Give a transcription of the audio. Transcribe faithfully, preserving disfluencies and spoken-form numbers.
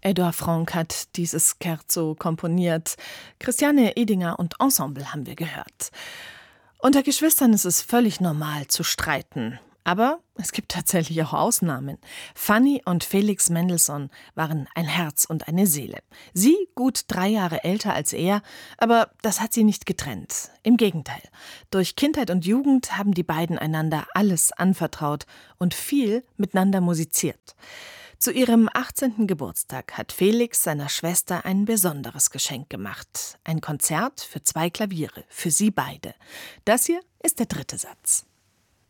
Edouard Franck hat dieses Scherzo komponiert. Christiane Edinger und Ensemble haben wir gehört. Unter Geschwistern ist es völlig normal zu streiten. Aber es gibt tatsächlich auch Ausnahmen. Fanny und Felix Mendelssohn waren ein Herz und eine Seele. Sie gut drei Jahre älter als er, aber das hat sie nicht getrennt. Im Gegenteil. Durch Kindheit und Jugend haben die beiden einander alles anvertraut und viel miteinander musiziert. Zu ihrem achtzehnten Geburtstag hat Felix seiner Schwester ein besonderes Geschenk gemacht. Ein Konzert für zwei Klaviere, für sie beide. Das hier ist der dritte Satz.